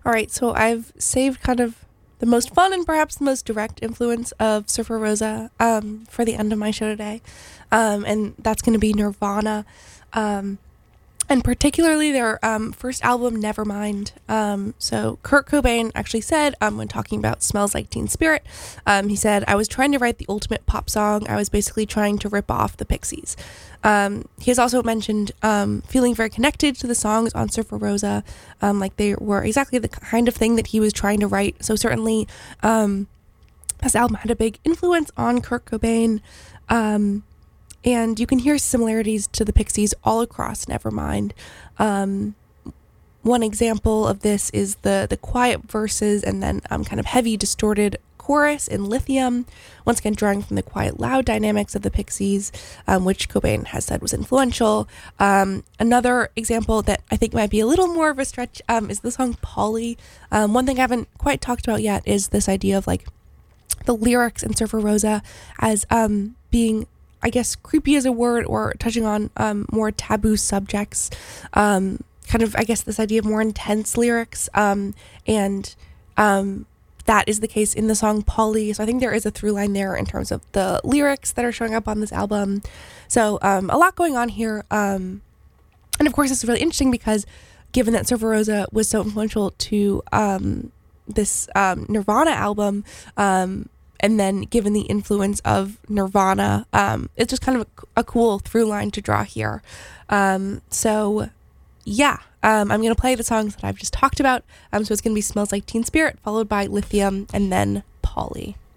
All right, so I've saved kind of the most fun and perhaps the most direct influence of Surfer Rosa for the end of my show today, and that's going to be Nirvana. And particularly their first album, Nevermind. So Kurt Cobain actually said, when talking about Smells Like Teen Spirit, he said, "I was trying to write the ultimate pop song. I was basically trying to rip off the Pixies." He has also mentioned feeling very connected to the songs on Surfer Rosa, like they were exactly the kind of thing that he was trying to write. So certainly this album had a big influence on Kurt Cobain. And you can hear similarities to the Pixies all across Nevermind. One example of this is the quiet verses and then kind of heavy, distorted chorus in Lithium, once again drawing from the quiet, loud dynamics of the Pixies, which Cobain has said was influential. Another example that I think might be a little more of a stretch is the song Polly. One thing I haven't quite talked about yet is this idea of like the lyrics in Surfer Rosa as being, I guess, creepy is a word, or touching on more taboo subjects, kind of, I guess, this idea of more intense lyrics, and that is the case in the song Polly. So I think there is a through line there in terms of the lyrics that are showing up on this album. So a lot going on here, and of course it's really interesting because given that Surfer Rosa was so influential to this Nirvana album, and then given the influence of Nirvana, it's just kind of a cool through line to draw here. So yeah, I'm going to play the songs that I've just talked about. So it's going to be Smells Like Teen Spirit, followed by Lithium, and then Polly.